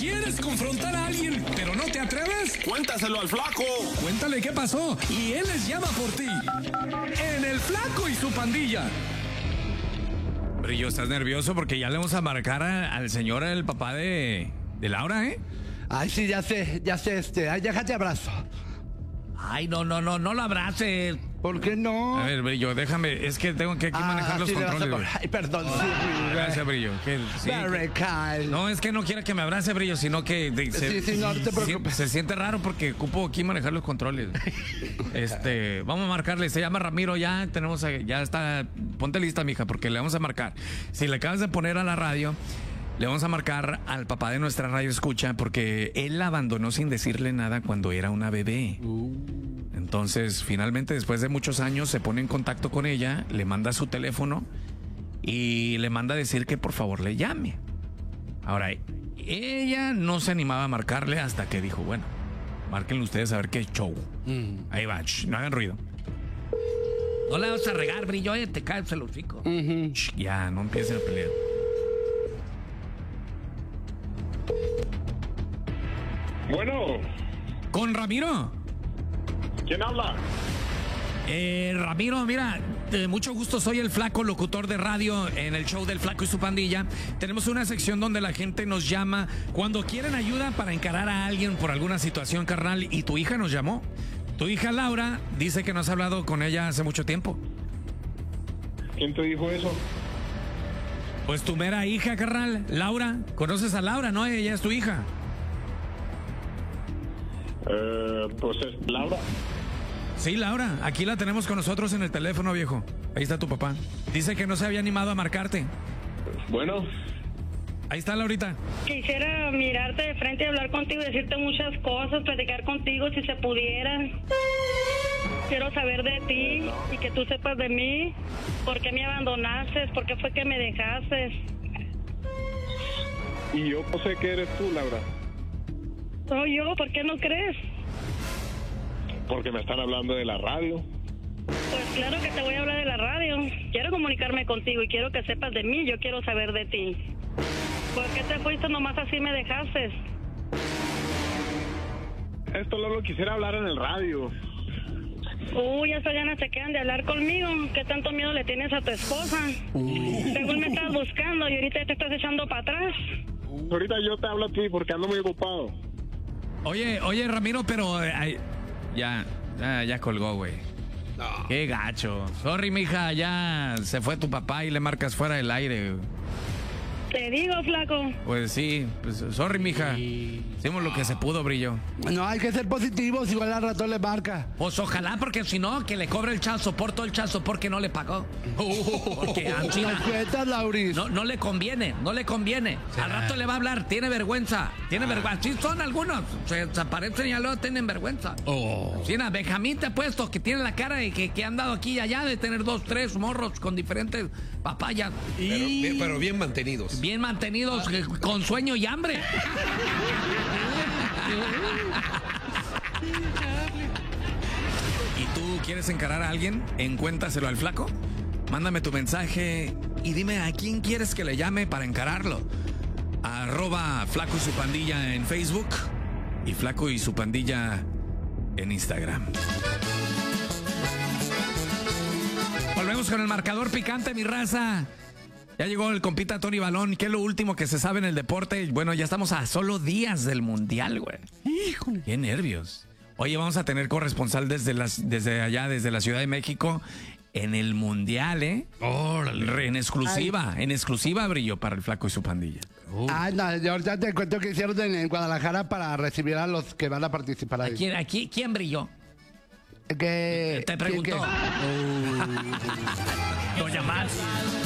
¿Quieres confrontar a alguien, pero no te atreves? Cuéntaselo al Flaco. Cuéntale qué pasó y él les llama por ti. En El Flaco y su Pandilla. Brillo, ¿estás nervioso? Porque ya le vamos a marcar al señor, el papá de Laura, ¿eh? Ay, sí, ya sé, ay, déjate abrazo. Ay, no lo abraces. ¿Por qué no? A ver, Brillo, déjame, es que tengo que aquí manejar los sí, controles, güey. Ay, perdón, sí. Gracias, Brillo. Sí, Very kind. no, es que no quiera que me abrace, Brillo, sino que Sí, no te preocupes. se siente raro porque ocupo aquí manejar los controles. Vamos a marcarle, se llama Ramiro, ya está, ponte lista, mija, porque le vamos a marcar. Si le acabas de poner a la radio, le vamos a marcar al papá de nuestra radio escucha porque él la abandonó sin decirle nada cuando era una bebé. Entonces, finalmente, después de muchos años, se pone en contacto con ella, le manda su teléfono y le manda a decir que por favor le llame. Ahora, ella no se animaba a marcarle hasta que dijo, bueno, márquenle ustedes a ver qué show. Ahí va, no hagan ruido. No le vas a regar, Brillo, te caes el hocico. Ya, no empiecen a pelear. Bueno. ¿Con Ramiro? ¿Quién habla? Ramiro, mira, mucho gusto, soy el Flaco, locutor de radio en el show del Flaco y su Pandilla. Tenemos una sección donde la gente nos llama cuando quieren ayuda para encarar a alguien por alguna situación, carnal, y tu hija nos llamó. Tu hija Laura dice que no has hablado con ella hace mucho tiempo. ¿Quién te dijo eso? Pues tu mera hija, carnal, Laura. ¿Conoces a Laura, no? Ella es tu hija. Pues es Laura. Sí, Laura, aquí la tenemos con nosotros en el teléfono, viejo. Ahí está tu papá. Dice que no se había animado a marcarte. Bueno. Ahí está Laurita. Quisiera mirarte de frente y hablar contigo, decirte muchas cosas, platicar contigo si se pudiera. Quiero saber de ti y que tú sepas de mí. ¿Por qué me abandonaste? ¿Por qué fue que me dejaste? Y yo no sé que eres tú, Laura. Soy yo, ¿por qué no crees? Porque me están hablando de la radio. Pues claro que te voy a hablar de la radio. Quiero comunicarme contigo y quiero que sepas de mí. Yo quiero saber de ti. ¿Por qué te fuiste nomás así me dejaste? Esto lo quisiera hablar en el radio. Uy, esas ganas te quedan de hablar conmigo. ¿Qué tanto miedo le tienes a tu esposa? Según me estás buscando y ahorita te estás echando para atrás. Ahorita yo te hablo a ti porque ando muy ocupado. Oye, Ramiro, pero ya colgó, güey. No. Qué gacho. Sorry, mija, ya se fue tu papá y le marcas fuera del aire. Te digo, Flaco. Pues sí, pues sorry, mija. Hicimos lo que se pudo, Brillo. No, hay que ser positivos, igual al rato le marca. Pues ojalá, porque si no, que le cobre el todo el chazo porque no le pagó. Porque a China no le conviene. Al rato le va a hablar, tiene vergüenza. Sí, son algunos. Se desaparecen y ya luego tienen vergüenza. China, Benjamín te ha puesto que tiene la cara de que han dado aquí y allá de tener 2, 3 morros con diferentes papayas. Pero bien mantenidos. Bien mantenidos, con sueño y hambre. ¿Y tú quieres encarar a alguien? Encuéntaselo al Flaco. Mándame tu mensaje y dime a quién quieres que le llame para encararlo. @Flaco y su Pandilla en Facebook y Flaco y su Pandilla en Instagram. Volvemos con el marcador picante, mi raza. Ya llegó el compita Tony Balón. ¿Qué es lo último que se sabe en el deporte? Bueno, ya estamos a solo días del Mundial, güey. Híjole. Qué nervios. Oye, vamos a tener corresponsal desde allá, desde la Ciudad de México, en el Mundial, ¿eh? Órale. En exclusiva, Brillo, para el Flaco y su Pandilla. No, yo ahorita te cuento que hicieron en Guadalajara para recibir a los que van a participar ahí. ¿Quién brilló? Que te preguntó. ¿quién? Doña Más.